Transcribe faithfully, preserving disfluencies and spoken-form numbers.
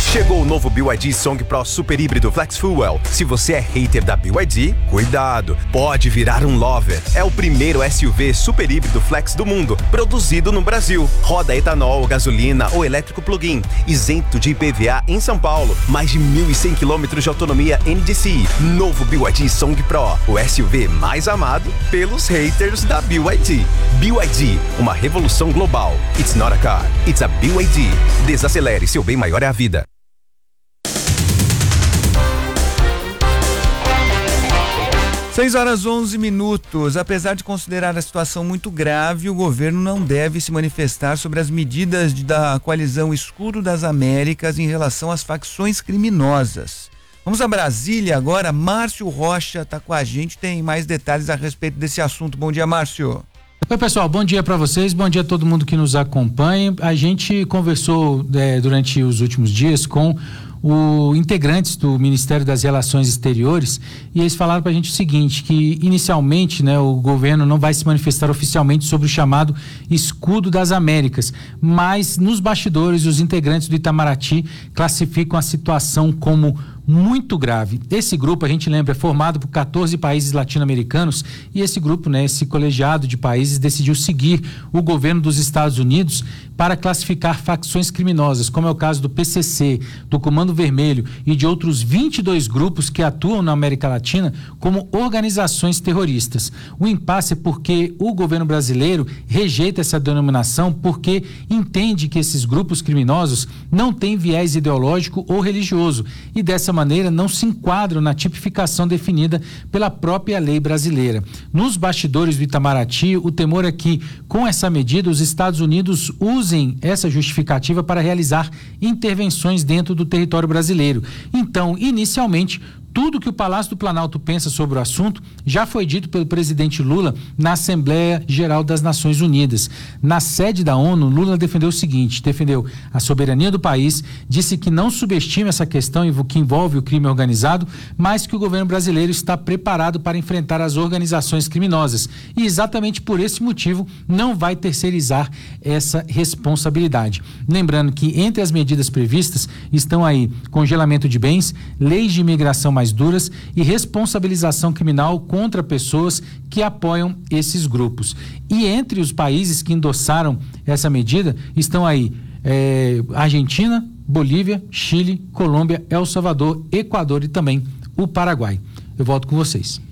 Chegou o novo B Y D Song Pro Super Híbrido Flex Fuel. Se você é hater da B Y D, cuidado, pode virar um lover. É o primeiro S U V super híbrido flex do mundo, produzido no Brasil. Roda etanol, gasolina ou elétrico plug-in, isento de I P V A em São Paulo. Mais de mil e cem quilômetros de autonomia N D C I. Novo B Y D Song Pro, o S U V mais amado pelos haters da B Y D. B Y D, uma revolução global. It's not a car, it's a B Y D. Desacelere, seu bem maior é a vida. seis horas onze minutos. Apesar de considerar a situação muito grave, o governo não deve se manifestar sobre as medidas de, da coalizão Escudo das Américas em relação às facções criminosas. Vamos a Brasília agora. Márcio Rocha está com a gente, tem mais detalhes a respeito desse assunto. Bom dia, Márcio. Oi, pessoal, bom dia para vocês, bom dia a todo mundo que nos acompanha. A gente conversou é, durante os últimos dias com os integrantes do Ministério das Relações Exteriores e eles falaram para a gente o seguinte, que inicialmente, né, o governo não vai se manifestar oficialmente sobre o chamado Escudo das Américas, mas nos bastidores os integrantes do Itamaraty classificam a situação como muito grave. Esse grupo, a gente lembra, é formado por quatorze países latino-americanos e esse grupo, né, esse colegiado de países decidiu seguir o governo dos Estados Unidos para classificar facções criminosas, como é o caso do P C C, do Comando Vermelho e de outros vinte e dois grupos que atuam na América Latina como organizações terroristas. O impasse é porque o governo brasileiro rejeita essa denominação porque entende que esses grupos criminosos não têm viés ideológico ou religioso e dessa maneira não se enquadram na tipificação definida pela própria lei brasileira. Nos bastidores do Itamaraty, o temor é que, com essa medida, os Estados Unidos usem essa justificativa para realizar intervenções dentro do território brasileiro. Então, inicialmente, tudo que o Palácio do Planalto pensa sobre o assunto já foi dito pelo presidente Lula na Assembleia Geral das Nações Unidas. Na sede da ONU, Lula defendeu o seguinte, defendeu a soberania do país, disse que não subestima essa questão que envolve o crime organizado, mas que o governo brasileiro está preparado para enfrentar as organizações criminosas e exatamente por esse motivo não vai terceirizar essa responsabilidade. Lembrando que entre as medidas previstas estão aí congelamento de bens, leis de imigração mais duras e responsabilização criminal contra pessoas que apoiam esses grupos. E entre os países que endossaram essa medida estão aí é, Argentina, Bolívia, Chile, Colômbia, El Salvador, Equador e também o Paraguai. Eu volto com vocês.